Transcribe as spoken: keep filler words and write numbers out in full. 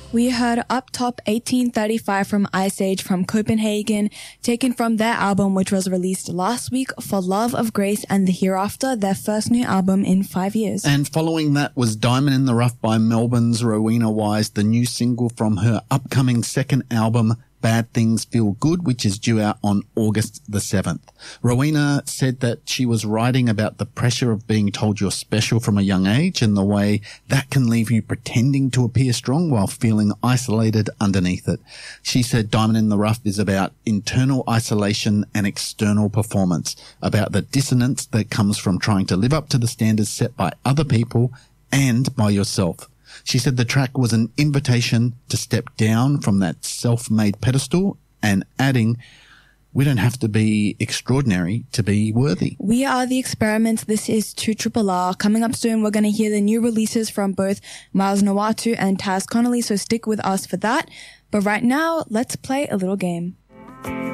We heard Up Top eighteen thirty-five from Ice Age from Copenhagen, taken from their album which was released last week, For Love of Grace and the Hereafter, their first new album in five years. And following that was Diamond in the Rough by Melbourne's Rowena Wise, the new single from her upcoming second album, Bad Things Feel Good, which is due out on August the seventh. Rowena said that she was writing about the pressure of being told you're special from a young age and the way that can leave you pretending to appear strong while feeling isolated underneath it. She said Diamond in the Rough is about internal isolation and external performance, about the dissonance that comes from trying to live up to the standards set by other people and by yourself. She said the track was an invitation to step down from that self-made pedestal, and adding, we don't have to be extraordinary to be worthy. We are The Experiment. This is two Triple R. Coming up soon, we're going to hear the new releases from both Miles Nawatu and Taz Connolly, so stick with us for that. But right now, let's play a little game.